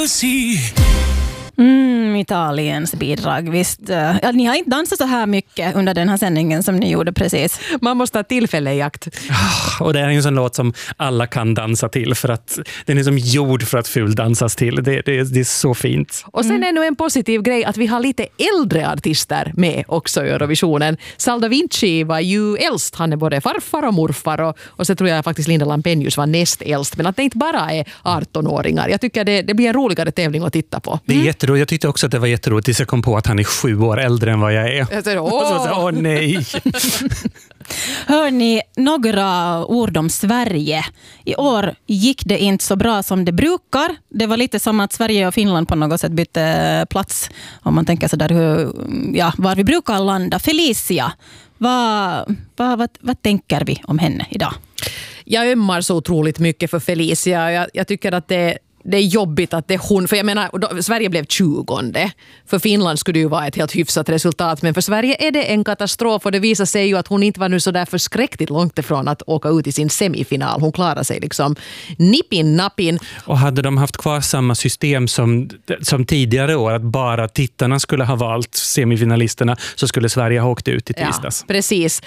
Italiens bidrag, visst. Ja, ni har inte dansat så här mycket under den här sändningen som ni gjorde precis. Man måste ha tillfälle i akt. Och det är en sån låt som alla kan dansa till, för att den är som gjord för att fuldansas till. Det är så fint. Och sen är nu en positiv grej att vi har lite äldre artister med också i Eurovisionen. Sal da Vinci var ju äldst. Han är både farfar och morfar. Och så tror jag faktiskt Linda Lampenius var näst äldst. Men att det inte bara är 18-åringar. Jag tycker det blir en roligare tävling att titta på. Det är jätteroligt. Jag tyckte också att det var jätteroligt tills jag kom på att han är 7 år äldre än vad jag är. Jag säger, åh nej. Hörni, några ord om Sverige. I år gick det inte så bra som det brukar. Det var lite som att Sverige och Finland på något sätt bytte plats. Om man tänker så där var vi brukar landa. Felicia, vad tänker vi om henne idag? Jag ömmar så otroligt mycket för Felicia. Jag tycker att det är jobbigt att det är hon, för jag menar, Sverige blev 20:e. För Finland skulle det ju vara ett helt hyfsat resultat, men för Sverige är det en katastrof, och det visar sig ju att hon inte var nu så där förskräckligt långt ifrån att åka ut i sin semifinal. Hon klarade sig liksom nippin-nappin. Och hade de haft kvar samma system som tidigare år, att bara tittarna skulle ha valt semifinalisterna, så skulle Sverige ha åkt ut i tisdags. Ja, precis.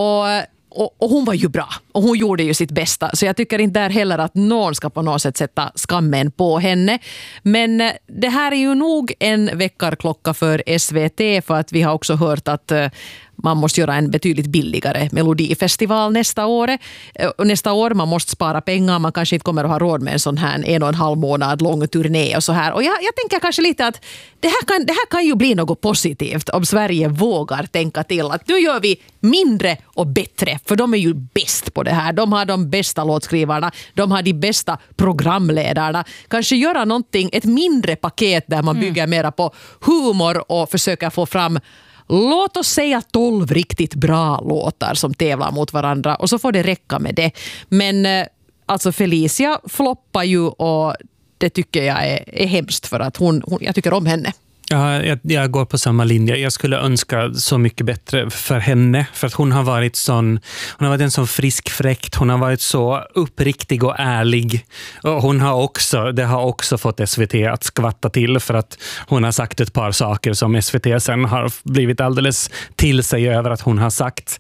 Och hon var ju bra. Och hon gjorde ju sitt bästa. Så jag tycker inte där heller att någon ska på något sätt sätta skammen på henne. Men det här är ju nog en väckarklocka för SVT. För att vi har också hört att man måste göra en betydligt billigare melodifestival nästa år. Man måste spara pengar. Man kanske inte kommer att ha råd med en sån här 1,5 månad lång turné och så här. Och jag tänker kanske lite att det här kan ju bli något positivt om Sverige vågar tänka till att nu gör vi mindre och bättre. För de är ju bäst på det här. De har de bästa låtskrivarna. De har de bästa programledarna. Kanske göra någonting, ett mindre paket där man bygger mera på humor och försöker få fram, låt oss säga 12 riktigt bra låtar som tävlar mot varandra, och så får det räcka med det. Men alltså Felicia floppar ju, och det tycker jag är hemskt, för att jag tycker om henne. Ja, jag går på samma linje. Jag skulle önska så mycket bättre för henne, för att hon har varit en sån frisk fräckt. Hon har varit så uppriktig och ärlig. Och det har också fått SVT att skvatta till, för att hon har sagt ett par saker som SVT sen har blivit alldeles till sig över att hon har sagt.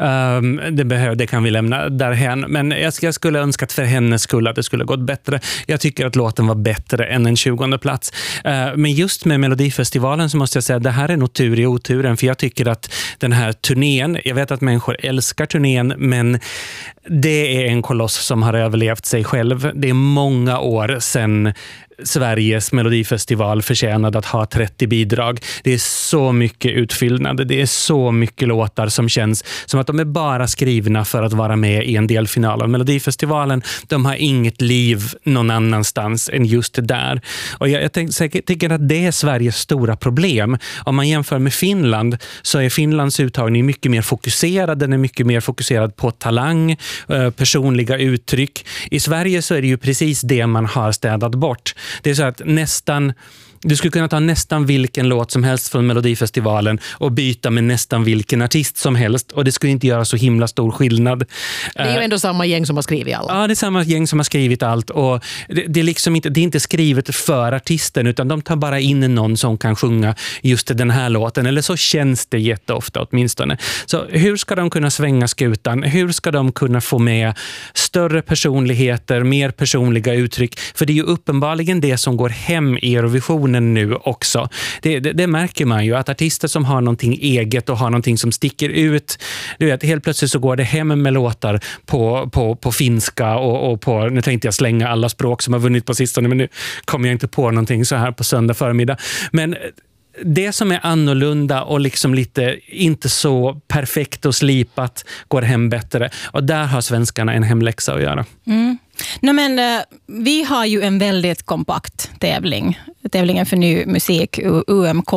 Det kan vi lämna därhen. Men jag skulle önska att för hennes skull att det skulle gått bättre. Jag tycker att låten var bättre än en 20:e plats. Men just med Melodifestivalen så måste jag säga att det här är nog tur i oturen, för jag tycker att den här turnén, jag vet att människor älskar turnén, men det är en koloss som har överlevt sig själv. Det är många år sedan Sveriges Melodifestival förtjänade att ha 30 bidrag. Det är så mycket utfyllnad. Det är så mycket låtar som känns som att de är bara skrivna för att vara med i en delfinal av Melodifestivalen. De har inget liv någon annanstans än just det där. Och jag tycker att det är Sveriges stora problem. Om man jämför med Finland så är Finlands uttagning mycket mer fokuserad. Den är mycket mer fokuserad på talang, personliga uttryck. I Sverige så är det ju precis det man har städat bort. Det är så att du skulle kunna ta nästan vilken låt som helst från Melodifestivalen och byta med nästan vilken artist som helst, och det skulle inte göra så himla stor skillnad. Det är ju ändå samma gäng som har skrivit alla. Ja, det är samma gäng som har skrivit allt, och det är liksom inte, det är inte skrivet för artisten, utan de tar bara in någon som kan sjunga just den här låten, eller så känns det jätteofta åtminstone. Så hur ska de kunna svänga skutan? Hur ska de kunna få med större personligheter, mer personliga uttryck? För det är ju uppenbarligen det som går hem i Eurovision nu också. Det märker man ju, att artister som har någonting eget och har någonting som sticker ut, du vet, helt plötsligt så går det hem med låtar på finska och på, nu tänkte jag slänga alla språk som har vunnit på sistone, men nu kommer jag inte på någonting så här på söndag förmiddag. Men det som är annorlunda och liksom lite inte så perfekt och slipat går hem bättre. Och där har svenskarna en hemläxa att göra. Men vi har ju en väldigt kompakt tävlingen för ny musik, UMK.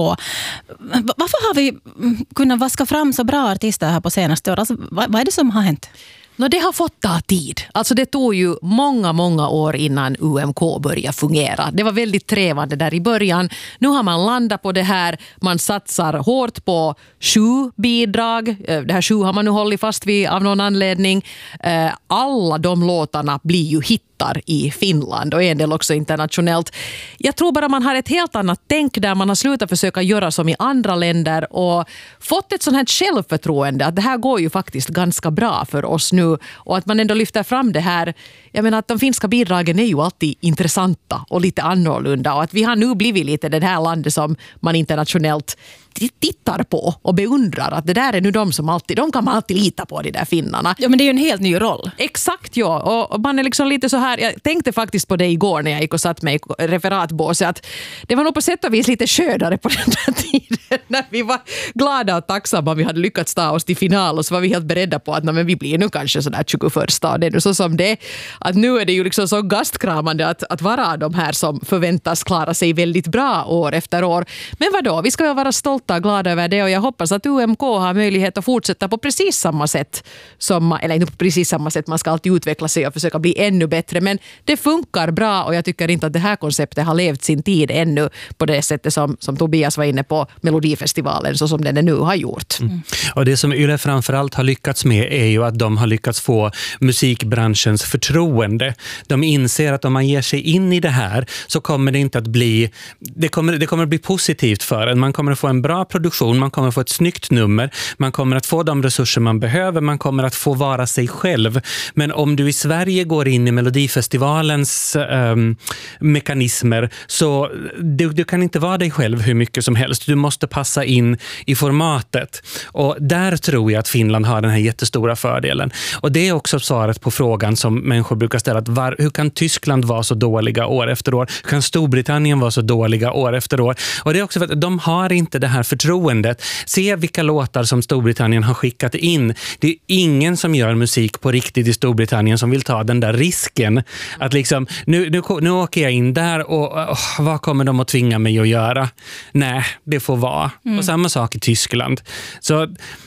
Varför har vi kunnat vaska fram så bra artister här på senaste år? Alltså, vad är det som har hänt? Det har fått ta tid. Alltså det tog ju många år innan UMK började fungera. Det var väldigt trevande där i början. Nu har man landat på det här. Man satsar hårt på 7 bidrag. Det här 7 har man nu hållit fast vid av någon anledning. Alla de låtarna blir ju hittar. låtar i Finland och en del också internationellt. Jag tror bara man har ett helt annat tänk där man har slutat försöka göra som i andra länder och fått ett sånt här självförtroende att det här går ju faktiskt ganska bra för oss nu och att man ändå lyfter fram det här. Jag menar att de finska bidragen är ju alltid intressanta och lite annorlunda och att vi har nu blivit lite det här landet som man internationellt tittar på och beundrar att det där är nu de kan man alltid lita på, de där finnarna. Ja, men det är ju en helt ny roll. Exakt, ja. Och man är liksom lite så här, jag tänkte faktiskt på det igår när jag gick och satt mig i referatbåset att det var nog på sätt och vis lite skönare på den där tiden när vi var glada och tacksamma vi hade lyckats ta oss till final och så var vi helt beredda på att men vi blir nu kanske sådär 21 och det är nu så som det att nu är det ju liksom så gastkramande att vara de här som förväntas klara sig väldigt bra år efter år. Men vadå, vi ska ju vara stolta och glada över det och jag hoppas att UMK har möjlighet att fortsätta på precis samma sätt eller inte på precis samma sätt, man ska alltid utveckla sig och försöka bli ännu bättre, men det funkar bra och jag tycker inte att det här konceptet har levt sin tid ännu på det sättet som Tobias var inne på Melodifestivalen så som den nu har gjort. Och det som Yle framförallt har lyckats med är ju att de har lyckats få musikbranschens förtroende. De inser att om man ger sig in i det här så kommer det inte att bli det kommer att bli positivt för en. Man kommer att få en bra produktion, man kommer att få ett snyggt nummer, man kommer att få de resurser man behöver, man kommer att få vara sig själv. Men om du i Sverige går in i Melodifestivalens mekanismer så du kan inte vara dig själv hur mycket som helst. Du måste passa in i formatet. Och där tror jag att Finland har den här jättestora fördelen. Och det är också svaret på frågan som människor brukar ställa att hur kan Tyskland vara så dåliga år efter år? Hur kan Storbritannien vara så dåliga år efter år? Och det är också för att de har inte det här förtroendet. Se vilka låtar som Storbritannien har skickat in. Det är ingen som gör musik på riktigt i Storbritannien som vill ta den där risken. Att liksom, nu åker jag in där och vad kommer de att tvinga mig att göra? Nej, det får vara. Och samma sak i Tyskland. Så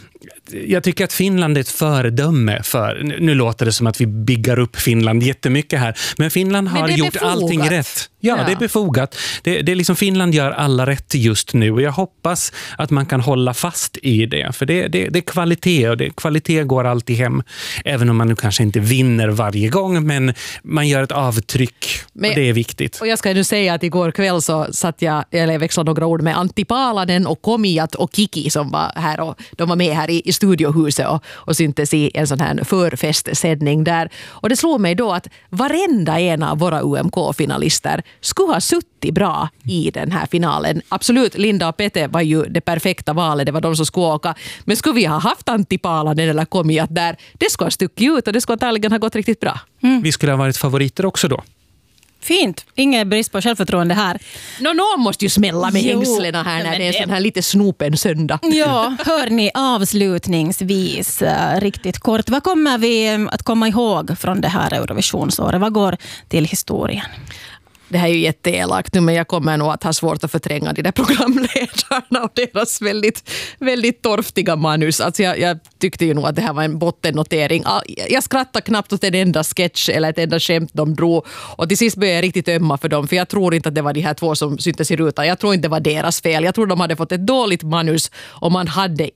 jag tycker att Finland är ett föredöme för, nu låter det som att vi bygger upp Finland jättemycket här, men Finland har gjort befogat. Allting rätt. Ja, det är befogat. Det är liksom Finland gör alla rätt just nu och jag hoppas att man kan hålla fast i det. För det är kvalitet och kvalitet går alltid hem. Även om man nu kanske inte vinner varje gång, men man gör ett avtryck och det är viktigt. Och jag ska nu säga att igår kväll så växlade några ord med Antti Paalanen och Komiat och Kiki som var här och de var med här i studiohuset och syntes i en sån här förfestsändning där. Och det slog mig då att varenda en av våra UMK-finalister skulle ha suttit bra i den här finalen. Absolut, Linda och Pete var ju det perfekta valet, det var de som skulle åka. Men skulle vi ha haft Antti Paalanen eller Komiat där, det skulle ha stuckit ut och det skulle antagligen ha gått riktigt bra. Vi skulle ha varit favoriter också då. Fint. Ingen brist på självförtroende här. Någon måste ju smälla med hängslena här när det är en sån här lite snopen söndag. Ja, hör ni avslutningsvis riktigt kort. Vad kommer vi att komma ihåg från det här Eurovisionsåret? Vad går till historien? Det här är ju jätteelakt nu, men jag kommer nog att ha svårt att förtränga de där programledarna och deras väldigt, väldigt torftiga manus. Alltså jag tyckte ju nog att det här var en bottennotering. Jag skrattade knappt åt en enda sketch eller ett enda skämt de drog. Och till sist började jag riktigt ömma för dem, för jag tror inte att det var de här två som syntes i rutan. Jag tror inte det var deras fel. Jag tror de hade fått ett dåligt manus och man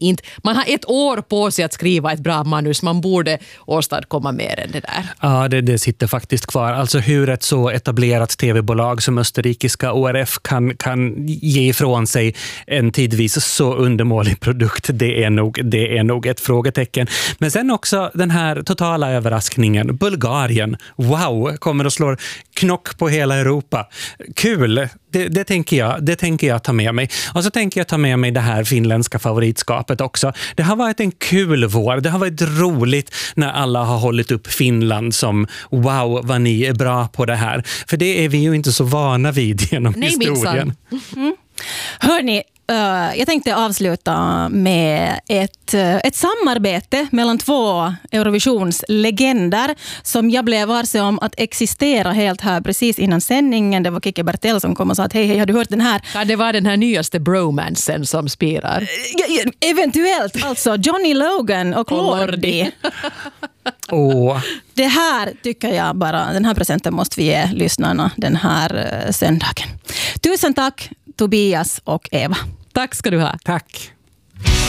har ett år på sig att skriva ett bra manus. Man borde åstadkomma mer än det där. Ja, det sitter faktiskt kvar. Alltså hur ett så etablerat tv-bolag som österrikiska ORF kan ge ifrån sig en tidvis så undermålig produkt, det är nog ett frågetecken. Men sen också den här totala överraskningen. Bulgarien, wow, kommer att slå knock på hela Europa. Kul! Det tänker jag ta med mig. Och så tänker jag ta med mig det här finländska favoritskapet också. Det har varit en kul vår. Det har varit roligt när alla har hållit upp Finland som wow, vad ni är bra på det här. För det är vi ju inte så vana vid genom historien. Hörni, jag tänkte avsluta med ett samarbete mellan två Eurovisionslegender som jag blev varse om att existera helt här precis innan sändningen. Det var Kike Bertell som kom och sa att hej, har du hört den här? Ja, det var den här nyaste bromansen som spirar. Eventuellt, alltså Johnny Logan och Lordi. Det här tycker jag bara, den här presenten måste vi ge lyssnarna den här söndagen. Tusen tack Tobias och Eva. Tack ska du ha. Tack.